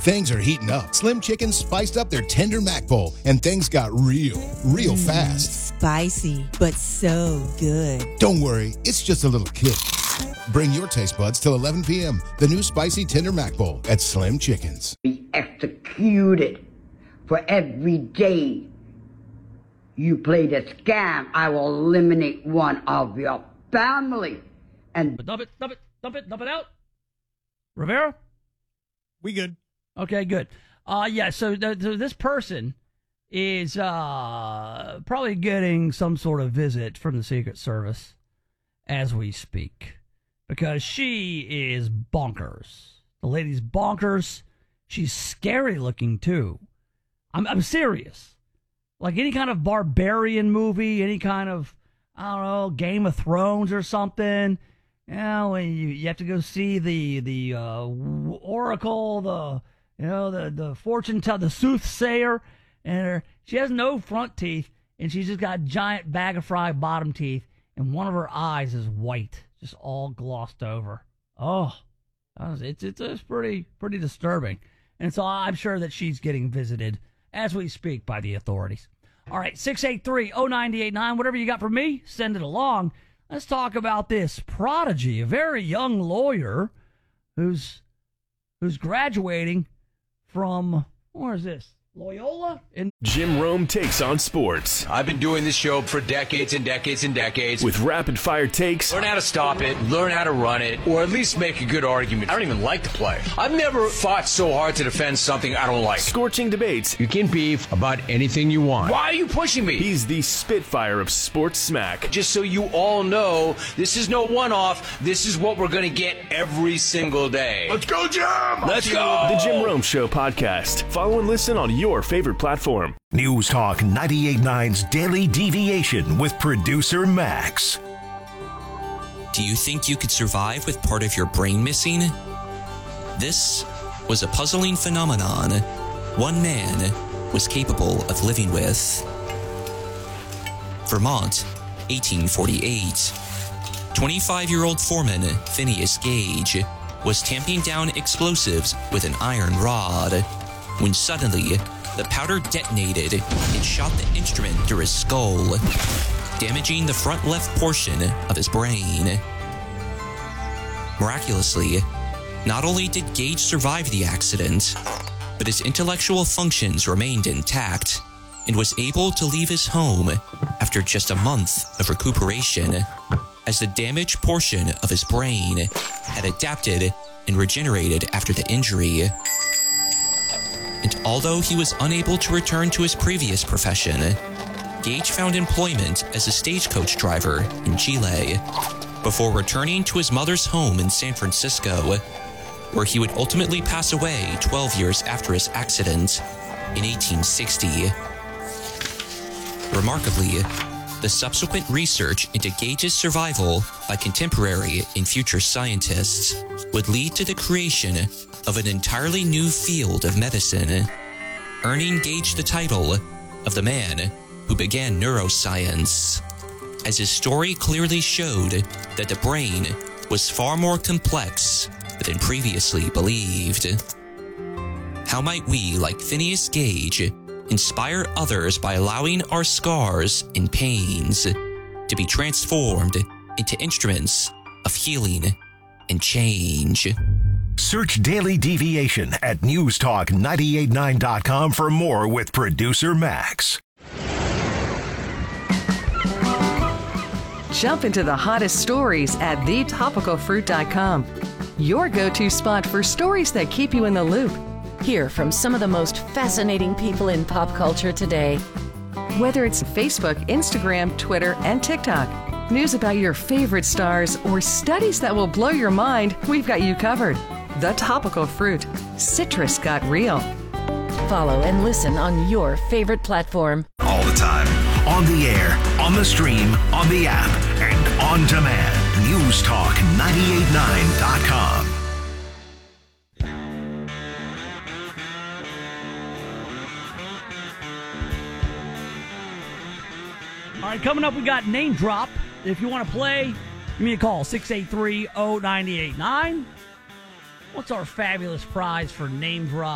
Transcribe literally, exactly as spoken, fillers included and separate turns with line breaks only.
Things are heating up. Slim Chickens spiced up their tender mac bowl, and things got real, real
Mm,
fast.
Spicy, but so good.
Don't worry, it's just a little kick. Bring your taste buds till eleven p.m. The new spicy tender mac bowl at Slim Chickens.
Be executed for every day you play the scam. I will eliminate one of your family. And
But dump it, dump it, dump it, dump it out. Rivera?
We good.
Okay, good. Uh, yeah, so, th- so this person is uh, probably getting some sort of visit from the Secret Service as we speak, because she is bonkers. The lady's bonkers. She's scary looking, too. I'm, I'm serious. Like any kind of barbarian movie, any kind of, I don't know, Game of Thrones or something. You know, when you, you have to go see the, the uh, oracle, the... You know, the, the fortune teller, the soothsayer, and her, she has no front teeth, and she's just got a giant bag of fried bottom teeth, and one of her eyes is white, just all glossed over. Oh, it's, it's, it's pretty, pretty disturbing. And so I'm sure that she's getting visited as we speak by the authorities. All right, six eight three, oh nine eight nine, whatever you got for me, send it along. Let's talk about this prodigy, a very young lawyer who's who's graduating from, where is this? Loyola? In-
Jim Rome takes on sports.
I've been doing this show for decades and decades and decades.
With rapid fire takes.
Learn how to stop it, learn how to run it, or at least make a good argument. I don't even like to play. I've never fought so hard to defend something I don't like.
Scorching debates.
You can beef about anything you want. Why are you pushing me?
He's the Spitfire of sports smack.
Just so you all know, this is no one-off. This is what we're going to get every single day.
Let's go, Jim!
Let's go!
The Jim Rome Show podcast. Follow and listen on your favorite platform.
News Talk ninety-eight point nine's Daily Deviation with producer Max.
Do you think you could survive with part of your brain missing? This was a puzzling phenomenon one man was capable of living with. Vermont, eighteen forty-eight. twenty-five-year-old foreman Phineas Gage was tamping down explosives with an iron rod when suddenly the powder detonated and shot the instrument through his skull, damaging the front left portion of his brain. Miraculously, not only did Gage survive the accident, but his intellectual functions remained intact and was able to leave his home after just a month of recuperation, as the damaged portion of his brain had adapted and regenerated after the injury. And although he was unable to return to his previous profession, Gage found employment as a stagecoach driver in Chile before returning to his mother's home in San Francisco, where he would ultimately pass away twelve years after his accident in eighteen sixty. Remarkably, the subsequent research into Gage's survival by contemporary and future scientists would lead to the creation of an entirely new field of medicine, earning Gage the title of the man who began neuroscience, as his story clearly showed that the brain was far more complex than previously believed. How might we, like Phineas Gage, inspire others by allowing our scars and pains to be transformed into instruments of healing and change?
Search Daily Deviation at news talk nine eight nine dot com for more with producer Max.
Jump into the hottest stories at the topical fruit dot com. Your go-to spot for stories that keep you in the loop.
Hear from some of the most fascinating people in pop culture today.
Whether it's Facebook, Instagram, Twitter, and TikTok, news about your favorite stars, or studies that will blow your mind, we've got you covered. The Topical Fruit. Citrus got real.
Follow and listen on your favorite platform.
All the time. On the air, on the stream, on the app, and on demand. news talk nine eight nine dot com.
All right, coming up, we got Name Drop. If you want to play, give me a call, six eight three, oh nine eight nine. What's our fabulous prize for Name Drop?